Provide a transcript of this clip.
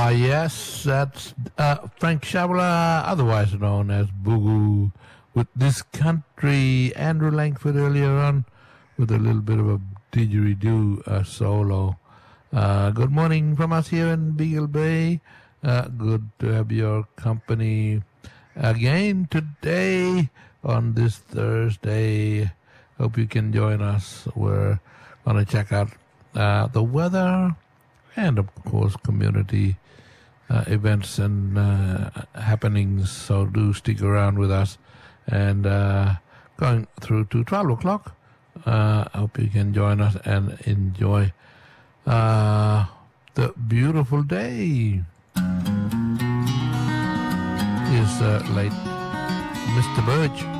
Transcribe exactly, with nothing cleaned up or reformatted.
Ah, yes, that's uh, Frank Shabala, otherwise known as Boo, with This Country. Andrew Langford earlier on with a little bit of a didgeridoo uh, solo. Uh, good morning from us here in Beagle Bay. Uh, good to have your company again today on this Thursday. Hope you can join us. We're going to check out uh, the weather and, of course, community uh, events and uh, happenings. So do stick around with us. And uh, going through to twelve o'clock, uh, I hope you can join us and enjoy uh, the beautiful day. Is uh, late Mister Birch.